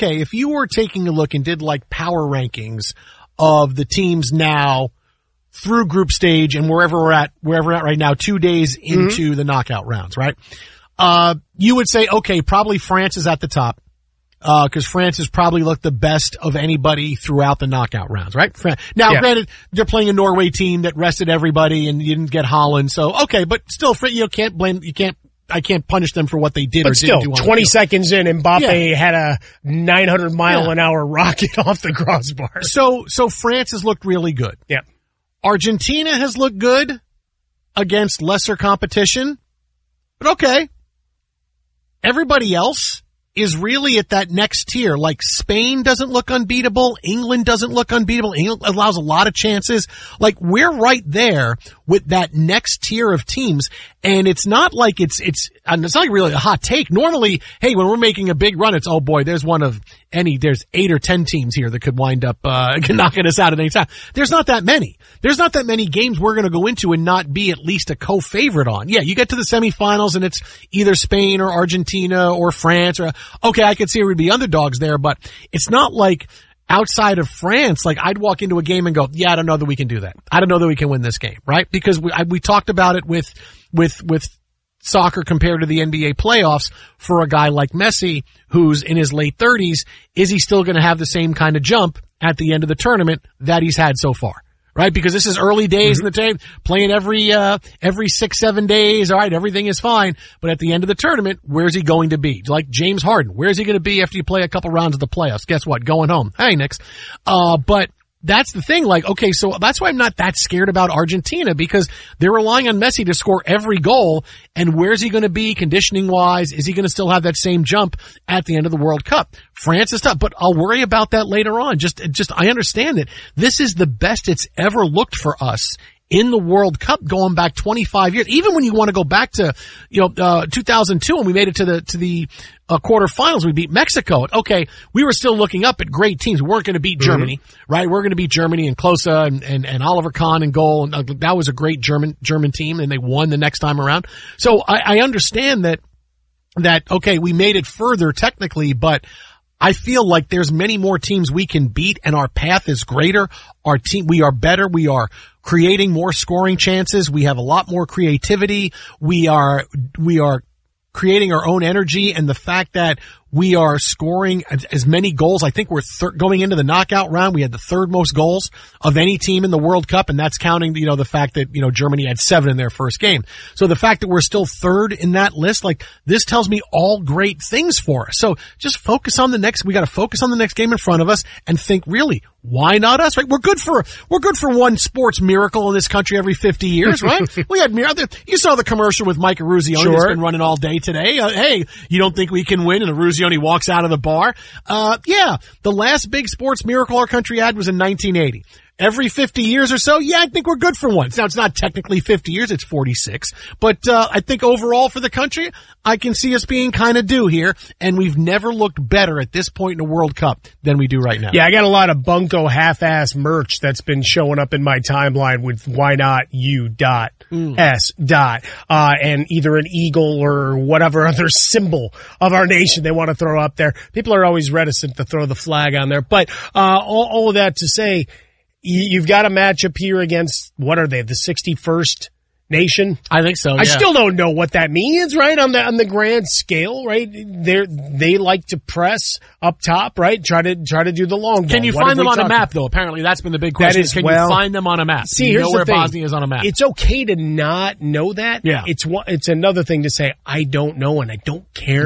okay, if you were taking a look and did like power rankings of the teams now through group stage and wherever we're at right now, 2 days into the knockout rounds, right? You would say, okay, probably France is at the top. Cause France has probably looked the best of anybody throughout the knockout rounds, right? Now, granted, they're playing a Norway team that rested everybody and you didn't get Holland. So, okay, but still, I can't punish them for what they did or didn't do. But still, 20 seconds in, Mbappe had a 900 mile an hour rocket off the crossbar. So France has looked really good. Yeah. Argentina has looked good against lesser competition. But okay. Everybody else is really at that next tier. Like Spain doesn't look unbeatable. England doesn't look unbeatable. England allows a lot of chances. Like we're right there with that next tier of teams. And it's not like it's not really a hot take. Normally, hey, when we're making a big run, it's, oh boy, there's 8 or 10 teams here that could wind up, knocking us out at any time. There's not that many. There's not that many games we're going to go into and not be at least a co-favorite on. Yeah, you get to the semifinals and it's either Spain or Argentina or France or, okay, I could see it would be underdogs there, but it's not like outside of France, like I'd walk into a game and go, yeah, I don't know that we can do that. I don't know that we can win this game, right? Because we talked about it with soccer compared to the NBA playoffs for a guy like Messi, who's in his late 30s. Is he still going to have the same kind of jump at the end of the tournament that he's had so far? Right? Because this is early days in the team, playing every 6-7 days. All right. Everything is fine. But at the end of the tournament, where's he going to be? Like James Harden, where's he going to be after you play a couple rounds of the playoffs? Guess what? Going home. Hey, Knicks. But that's the thing. Like, okay, so that's why I'm not that scared about Argentina, because they're relying on Messi to score every goal. And where's he going to be conditioning wise? Is he going to still have that same jump at the end of the World Cup? France is tough, but I'll worry about that later on. I understand that this is the best it's ever looked for us in the World Cup going back 25 years. Even when you want to go back to, 2002 when we made it to the quarterfinals, we beat Mexico. Okay, we were still looking up at great teams. We weren't going to beat Germany, right? We're going to beat Germany and Klose and Oliver Kahn in goal. And that was a great German team, and they won the next time around. So I understand that, okay, we made it further technically, but I feel like there's many more teams we can beat, and our path is greater. We are better. We are creating more scoring chances. We have a lot more creativity. We are creating our own energy, and the fact that we are scoring as many goals. I think we're going into the knockout round. We had the third most goals of any team in the World Cup, and that's counting, the fact that, Germany had 7 in their first game. So the fact that we're still third in that list, like this tells me all great things for us. So just focus on we got to focus on the next game in front of us and think, really, why not us, right? We're good for one sports miracle in this country every 50 years, right? We had you saw the commercial with Mike Eruzione that's been running all day today. Hey, you don't think we can win? And Eruzione walks out of the bar. The last big sports miracle our country had was in 1980. Every 50 years or so, I think we're good for one. Now, it's not technically 50 years, it's 46. But I think overall for the country, I can see us being kind of due here, and we've never looked better at this point in a World Cup than we do right now. Yeah, I got a lot of bunko half-ass merch that's been showing up in my timeline with why not you S . And either an eagle or whatever other symbol of our nation they want to throw up there. People are always reticent to throw the flag on there. But all of that to say, you've got a matchup here against, what are they, the 61st nation? I think so, yeah. I still don't know what that means, right, on the grand scale, right? They like to press up top, right? Try to do the long ball. Can you find them on a map, though? Apparently, that's been the big question. Can you find them on a map? See, here's where the thing. Bosnia is on a map. It's okay to not know that. Yeah. It's another thing to say, I don't know and I don't care.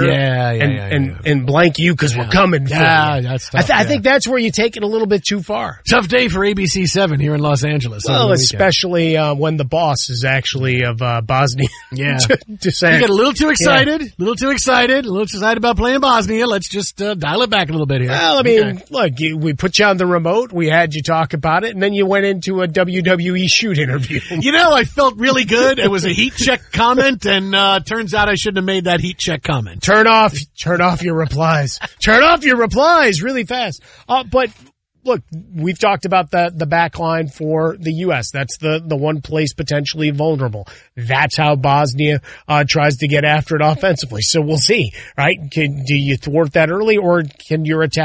And blank you because we're coming for you. That's tough. I think that's where you take it a little bit too far. Tough day for ABC 7 here in Los Angeles. Well, especially when the boss is actually of Bosnia. Yeah. descent. You get a little too excited, a little too excited about playing Bosnia. Let's just dial it back a little bit here. Well, I mean, look, we put you on the remote, we had you talk about it, and then you went into a WWE shoot interview. I felt really good. It was a heat check comment, and turns out I shouldn't have made that heat check comment. Turn off your replies. Turn off your replies really fast. But look, we've talked about the back line for the U.S. That's the one place potentially vulnerable. That's how Bosnia tries to get after it offensively. So we'll see, right? Do you thwart that early, or can your attack